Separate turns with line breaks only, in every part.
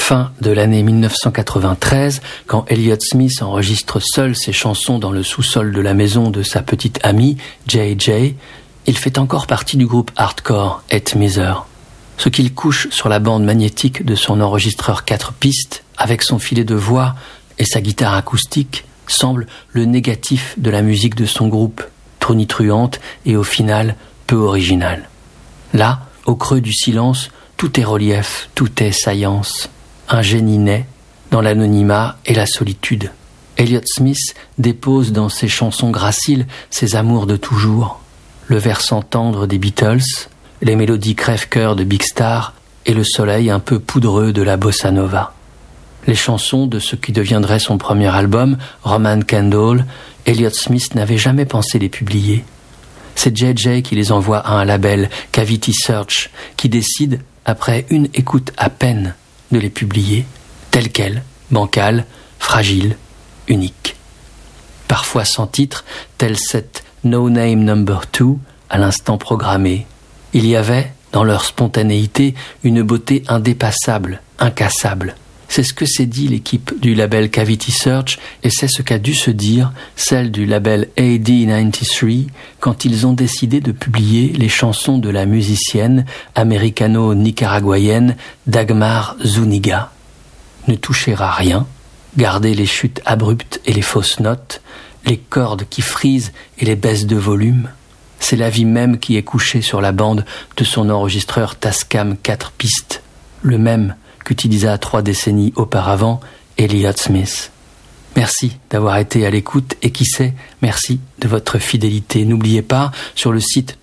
fin de l'année 1993, quand Elliott Smith enregistre seul ses chansons dans le sous-sol de la maison de sa petite amie, JJ, il fait encore partie du groupe hardcore Het Miser. Ce qu'il couche sur la bande magnétique de son enregistreur 4 pistes, avec son filet de voix et sa guitare acoustique, semble le négatif de la musique de son groupe, tonitruante et au final peu originale. Là, au creux du silence, tout est relief, tout est saillance. Un génie naît dans l'anonymat et la solitude. Elliott Smith dépose dans ses chansons graciles ses amours de toujours, le versant tendre des Beatles, les mélodies crève-cœur de Big Star et le soleil un peu poudreux de la bossa nova. Les chansons de ce qui deviendrait son premier album, Roman Candle, Elliott Smith n'avait jamais pensé les publier. C'est JJ qui les envoie à un label, Cavity Search, qui décide, après une écoute à peine, de les publier, telles quelles, bancales, fragiles, uniques. Parfois sans titre, tel cette No Name Number 2, à l'instant programmé. Il y avait, dans leur spontanéité, une beauté indépassable, incassable. C'est ce que s'est dit l'équipe du label Cavity Search et c'est ce qu'a dû se dire celle du label AD93 quand ils ont décidé de publier les chansons de la musicienne américano-nicaraguayenne Dagmar Zúñiga. Ne toucher à rien, garder les chutes abruptes et les fausses notes, les cordes qui frisent et les baisses de volume. C'est la vie même qui est couchée sur la bande de son enregistreur Tascam 4 pistes, le même qu'utilisa 3 décennies auparavant Elliott Smith. Merci d'avoir été à l'écoute et qui sait, merci de votre fidélité. N'oubliez pas, sur le site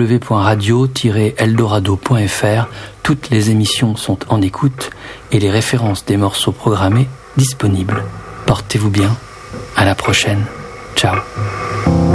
www.radio-eldorado.fr, toutes les émissions sont en écoute et les références des morceaux programmés disponibles. Portez-vous bien, à la prochaine. Ciao.